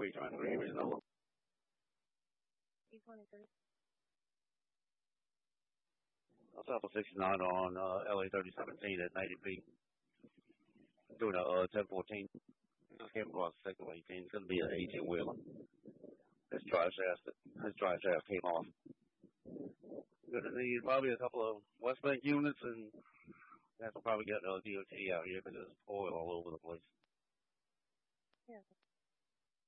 trying to reach number. 823. South of 69 on LA 3017 at 90 feet. Doing a 1014. Just came across the second 18. It's going to be an 18 wheeler. His drive shaft came off. Going to need probably a couple of West Bank units, and have to probably get DOT out here because there's oil all over the place. Yeah.